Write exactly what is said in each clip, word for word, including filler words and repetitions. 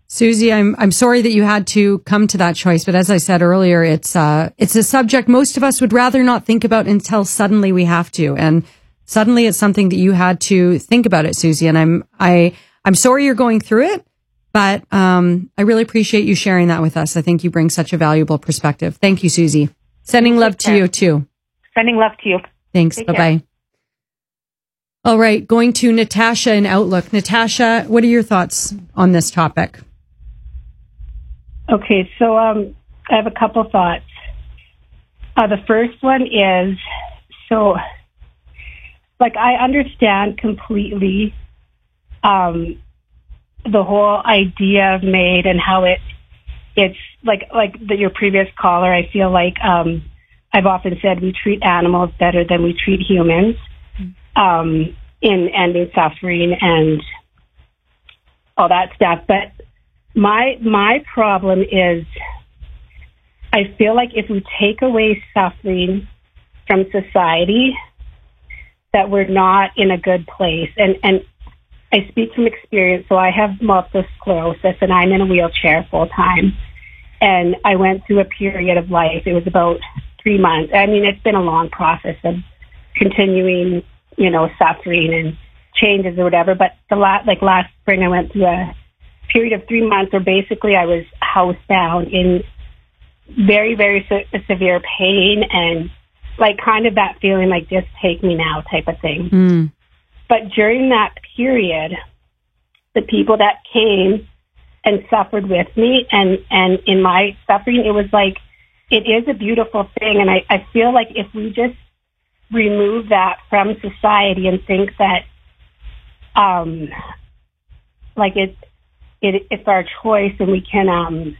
Susie, I'm I'm sorry that you had to come to that choice, but as I said earlier, it's uh it's a subject most of us would rather not think about until suddenly we have to, and suddenly it's something that you had to think about it, Susie. And I'm I I'm sorry you're going through it, but um I really appreciate you sharing that with us. I think you bring such a valuable perspective. Thank you, Susie. Sending love to you too. Sending love to you. Thanks. Bye bye. All right, going to Natasha in Outlook. Natasha, what are your thoughts on this topic? Okay, so um, I have a couple thoughts. Uh, the first one is, so, like, I understand completely um, the whole idea of MAID and how it, it's, like, like the, your previous caller, I feel like um, I've often said we treat animals better than we treat humans um, in ending suffering and all that stuff, but My my problem is I feel like if we take away suffering from society, that we're not in a good place. And, and I speak from experience. So I have multiple sclerosis and I'm in a wheelchair full time. And I went through a period of life. It was about three months. I mean, it's been a long process of continuing, you know, suffering and changes or whatever. But the la- like last spring, I went through a period of three months where basically I was housebound in very, very se- severe pain and like kind of that feeling like just take me now type of thing. Mm. But during that period, the people that came and suffered with me and, and in my suffering, it was like, it is a beautiful thing. And I, I feel like if we just remove that from society and think that, um, like it, It, it's our choice and we can um,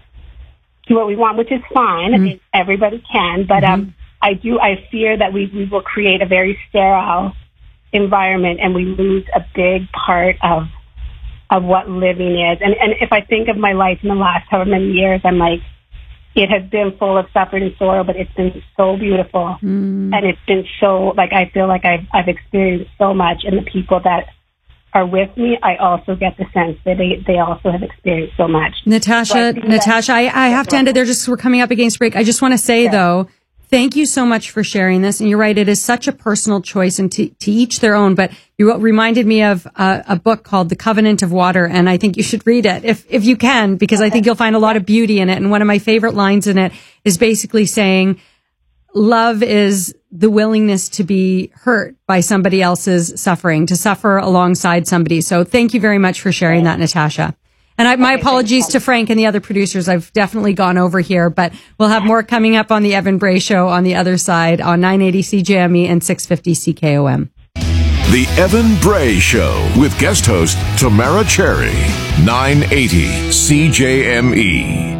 do what we want, which is fine. Mm-hmm. I mean, everybody can. But mm-hmm. um, I do, I fear that we, we will create a very sterile environment and we lose a big part of of what living is. And, and if I think of my life in the last however many years, I'm like, it has been full of suffering and sorrow, but it's been so beautiful. Mm. And it's been so, like, I feel like I've, I've experienced so much. And the people that are with me, I also get the sense that they, they also have experienced so much. Natasha, so I Natasha, I, I have to end it there just we're coming up against break. I just want to say, yeah. though, thank you so much for sharing this. And you're right, it is such a personal choice and to, to each their own. But you reminded me of uh, a book called The Covenant of Water. And I think you should read it if, if you can, because okay. I think you'll find a lot of beauty in it. And one of my favorite lines in it is basically saying, love is the willingness to be hurt by somebody else's suffering, to suffer alongside somebody. So thank you very much for sharing that, Natasha. And I, my apologies to Frank and the other producers. I've definitely gone over here, but we'll have more coming up on the Evan Bray Show on the other side on nine eighty C J M E and six fifty C K O M. The Evan Bray Show with guest host Tamara Cherry, nine eighty C J M E.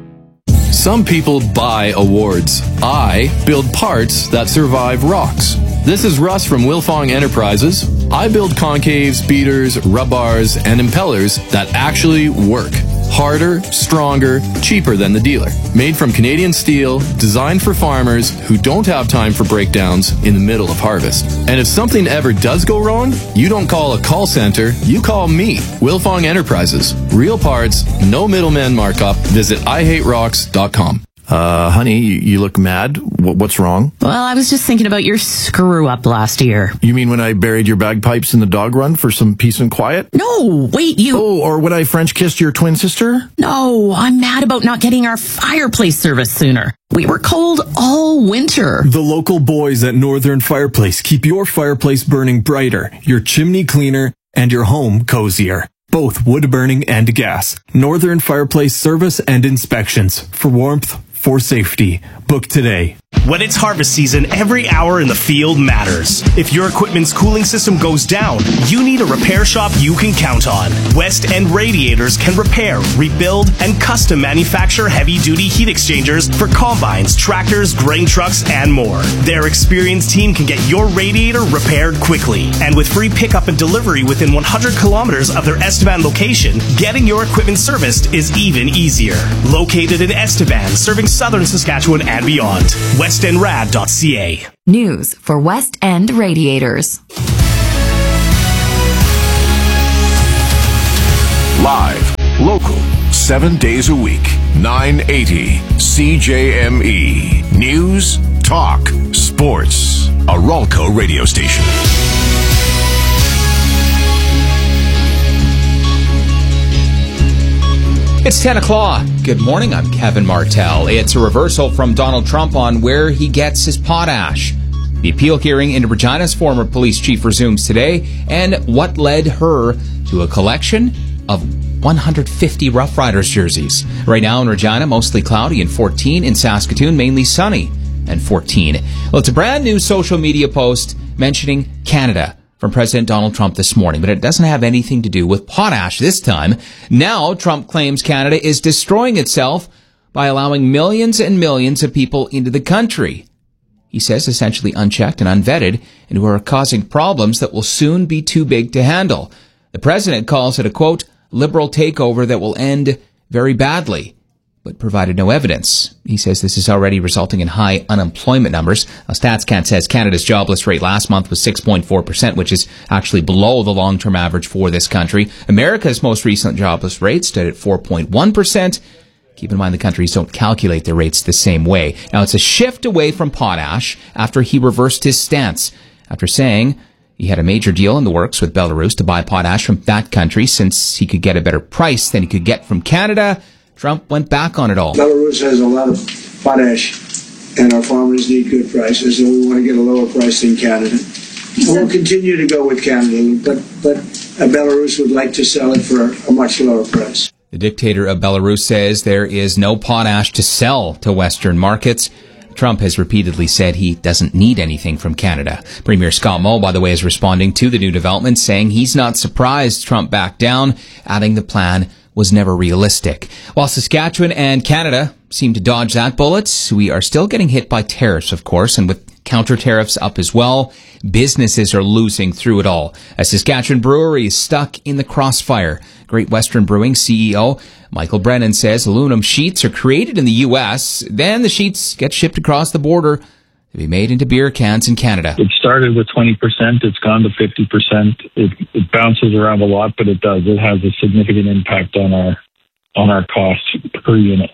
Some people buy awards. I build parts that survive rocks. This is Russ from Wilfong Enterprises. I build concaves, beaters, rub bars, and impellers that actually work. Harder, stronger, cheaper than the dealer. Made from Canadian steel, designed for farmers who don't have time for breakdowns in the middle of harvest. And if something ever does go wrong, you don't call a call center, you call me. Wilfong Enterprises. Real parts, no middleman markup. Visit I hate rocks dot com. Uh, honey, you, you look mad. W- what's wrong? Well, I was just thinking about your screw up last year. You mean when I buried your bagpipes in the dog run for some peace and quiet? No, wait, you... Oh, or when I French kissed your twin sister? No, I'm mad about not getting our fireplace service sooner. We were cold all winter. The local boys at Northern Fireplace keep your fireplace burning brighter, your chimney cleaner, and your home cozier. Both wood burning and gas. Northern Fireplace service and inspections. For warmth, for safety. Book today. When it's harvest season, every hour in the field matters. If your equipment's cooling system goes down, you need a repair shop you can count on. West End Radiators can repair, rebuild, and custom manufacture heavy-duty heat exchangers for combines, tractors, grain trucks, and more. Their experienced team can get your radiator repaired quickly. And with free pickup and delivery within one hundred kilometers of their Estevan location, getting your equipment serviced is even easier. Located in Estevan, serving southern Saskatchewan and beyond. west end rad dot c a. News for West End Radiators. Live, Local, seven days a week. nine eighty C J M E. News, talk, sports. A Ralco radio station. It's ten o'clock. Good morning, I'm Kevin Martell. It's a reversal from Donald Trump on where he gets his potash. The appeal hearing into Regina's former police chief resumes today, and what led her to a collection of one hundred fifty Rough Riders jerseys. Right now in Regina, mostly cloudy and fourteen. In Saskatoon, mainly sunny and fourteen. Well, it's a brand new social media post mentioning Canada from President Donald Trump this morning, but it doesn't have anything to do with potash this time. Now, Trump claims Canada is destroying itself by allowing millions and millions of people into the country. He says essentially unchecked and unvetted, and who are causing problems that will soon be too big to handle. The president calls it a, quote, liberal takeover that will end very badly, but provided no evidence. He says this is already resulting in high unemployment numbers. Now, StatsCan says Canada's jobless rate last month was six point four percent, which is actually below the long-term average for this country. America's most recent jobless rate stood at four point one percent. Keep in mind the countries don't calculate their rates the same way. Now, it's a shift away from potash after he reversed his stance, after saying he had a major deal in the works with Belarus to buy potash from that country since he could get a better price than he could get from Canada. Trump went back on it all. Belarus has a lot of potash, and our farmers need good prices, and we want to get a lower price than Canada. We'll continue to go with Canada, but, but Belarus would like to sell it for a much lower price. The dictator of Belarus says there is no potash to sell to Western markets. Trump has repeatedly said he doesn't need anything from Canada. Premier Scott Moe, by the way, is responding to the new development, saying he's not surprised Trump backed down, adding the plan was never realistic. While Saskatchewan and Canada seem to dodge that bullet, we are still getting hit by tariffs, of course, and with counter tariffs up as well, businesses are losing through it all. A Saskatchewan brewery is stuck in the crossfire. Great Western Brewing C E O Michael Brennan says aluminum sheets are created in the U S, then the sheets get shipped across the border to be made into beer cans in Canada. It started with twenty percent. It's gone to fifty percent. It, it bounces around a lot, but it does. It has a significant impact on our on our costs per unit.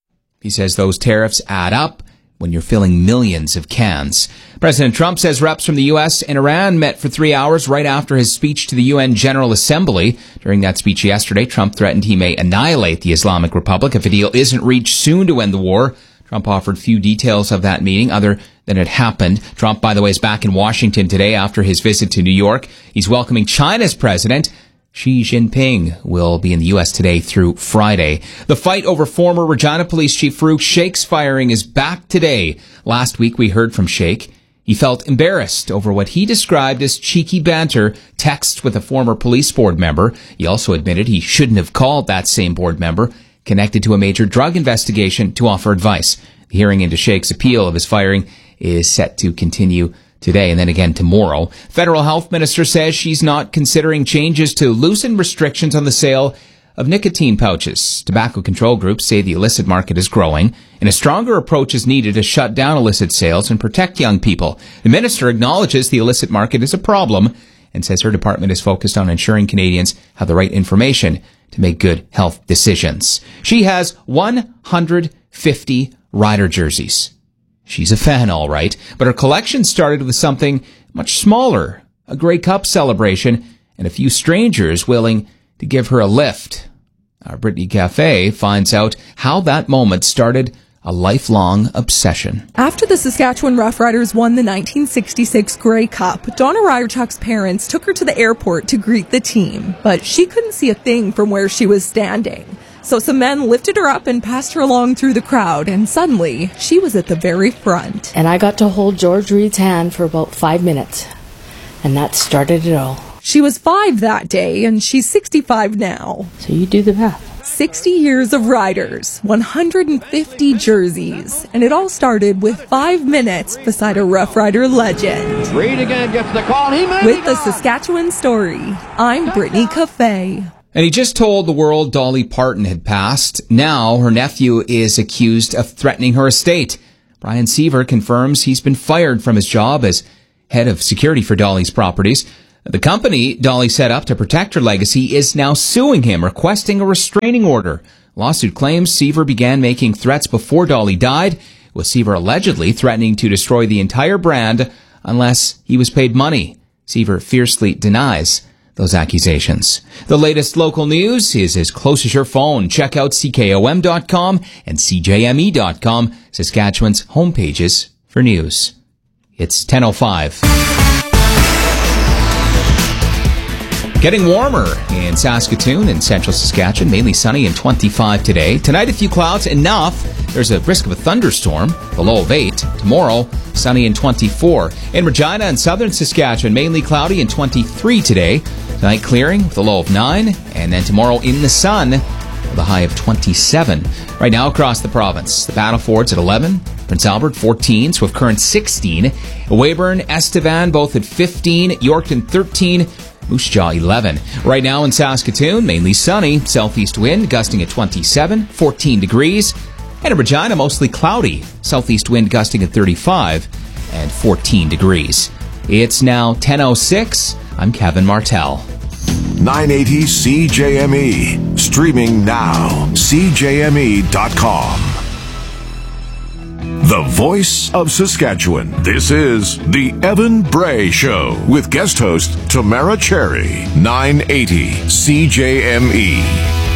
He says those tariffs add up when you're filling millions of cans. President Trump says reps from the U S and Iran met for three hours right after his speech to the U N General Assembly. During that speech yesterday, Trump threatened he may annihilate the Islamic Republic if a deal isn't reached soon to end the war. Trump offered few details of that meeting other than it happened. Trump, by the way, is back in Washington today after his visit to New York. He's welcoming China's president. Xi Jinping will be in the U S today through Friday. The fight over former Regina Police Chief Farouk Sheikh's firing is back today. Last week we heard from Sheikh. He felt embarrassed over what he described as cheeky banter texts with a former police board member. He also admitted he shouldn't have called that same board member connected to a major drug investigation to offer advice. The hearing into Sheikh's appeal of his firing is set to continue today and then again tomorrow. Federal Health Minister says she's not considering changes to loosen restrictions on the sale of nicotine pouches. Tobacco control groups say the illicit market is growing and a stronger approach is needed to shut down illicit sales and protect young people. The minister acknowledges the illicit market is a problem and says her department is focused on ensuring Canadians have the right information to make good health decisions. She has one hundred fifty rider jerseys. She's a fan, all right, but her collection started with something much smaller, a Grey Cup celebration, and a few strangers willing to give her a lift. Our Brittany Cafe finds out how that moment started a lifelong obsession. After the Saskatchewan Roughriders won the nineteen sixty-six Grey Cup, Donna Ryerchuk's parents took her to the airport to greet the team, but she couldn't see a thing from where she was standing. So some men lifted her up and passed her along through the crowd, and suddenly, she was at the very front. And I got to hold George Reed's hand for about five minutes, and that started it all. She was five that day, and she's sixty-five now. So you do the math. sixty years of riders, one hundred fifty jerseys, and it all started with five minutes beside a Rough Rider legend. Reed again gets the call. He made With the Saskatchewan Story, I'm Brittany Cafe. And he just told the world Dolly Parton had passed. Now her nephew is accused of threatening her estate. Brian Seaver confirms he's been fired from his job as head of security for Dolly's properties. The company Dolly set up to protect her legacy is now suing him, requesting a restraining order. Lawsuit claims Seaver began making threats before Dolly died, with Seaver allegedly threatening to destroy the entire brand unless he was paid money. Seaver fiercely denies those accusations. The latest local news is as close as your phone. Check out C K O M dot com and C J M E dot com, Saskatchewan's homepages for news. It's ten oh five. Getting warmer in Saskatoon and central Saskatchewan, mainly sunny and twenty-five today. Tonight, a few clouds, enough. There's a risk of a thunderstorm, the low of eight. Tomorrow, sunny and twenty-four. In Regina and southern Saskatchewan, mainly cloudy and twenty-three today. Tonight, clearing with a low of nine. And then tomorrow, in the sun, with a high of twenty-seven. Right now, across the province, the Battlefords at eleven, Prince Albert fourteen, Swift Current sixteen, Weyburn, Estevan both at fifteen, Yorkton thirteen, Moose Jaw eleven. Right now in Saskatoon, mainly sunny, southeast wind gusting at twenty-seven, fourteen degrees. And in Regina, mostly cloudy, southeast wind gusting at thirty-five and fourteen degrees. It's now ten oh six. I'm Kevin Martell. nine eighty C J M E. Streaming now. C J M E dot com. The voice of Saskatchewan. This is The Evan Bray Show with guest host Tamara Cherry. nine eighty C J M E.